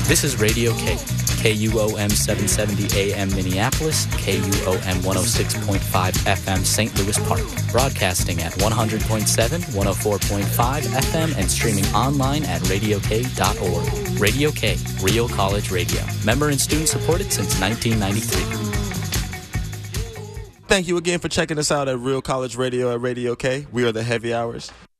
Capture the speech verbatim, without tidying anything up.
This is Radio K, K U O M seven seventy A M Minneapolis, K U O M one oh six point five F M Saint Louis Park, broadcasting at one hundred point seven, one oh four point five F M and streaming online at radio k dot org. Radio K, Real College Radio. Member and student supported since nineteen ninety-three. Thank you again for checking us out at Real College Radio at Radio K. We are the Heavy Hours.